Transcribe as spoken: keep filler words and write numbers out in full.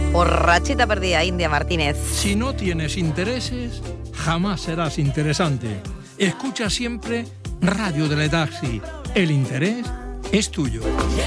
Por Rachita Perdida, India Martínez. Si no tienes intereses, jamás serás interesante. Escucha siempre Radio Teletaxi. El interés es tuyo.